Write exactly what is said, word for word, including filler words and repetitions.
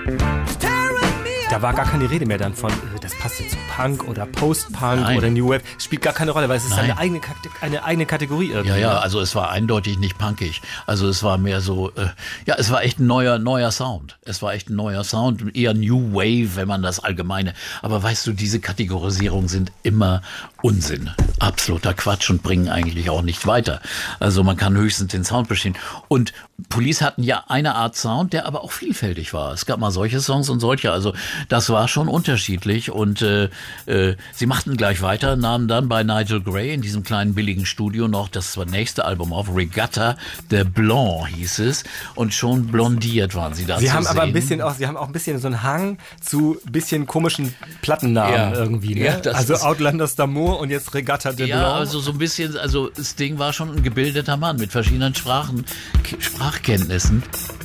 Da war gar keine Rede mehr dann von, das passt jetzt zu Punk oder Post-Punk Nein. oder New Wave. Es spielt gar keine Rolle, weil es ist Nein. eine eigene, eine eigene Kategorie irgendwie. Ja, ja, ne? also es war eindeutig nicht punkig. Also es war mehr so, äh, ja, es war echt ein neuer, neuer Sound. Es war echt ein neuer Sound, eher New Wave, wenn man das allgemeine. Aber weißt du, diese Kategorisierungen sind immer Unsinn. Absoluter Quatsch und bringen eigentlich auch nicht weiter. Also man kann höchstens den Sound bestimmen. Und Police hatten ja eine Art Sound, der aber auch vielfältig war. Es gab mal solche Songs und solche. Also das war schon unterschiedlich und äh, äh, sie machten gleich weiter, nahmen dann bei Nigel Gray in diesem kleinen billigen Studio noch das nächste Album auf, Regatta de Blanc hieß es, und schon blondiert waren sie da Sie zu haben aber ein sehen. bisschen auch, sie haben auch ein bisschen so einen Hang zu bisschen komischen Plattennamen Ja. irgendwie, ne? Ja, das also ist- Outlanders d'Amour und jetzt Regatta de Ja, Blanc. also so ein bisschen, also Sting war schon ein gebildeter Mann mit verschiedenen Sprachen, K- Sprachkenntnissen.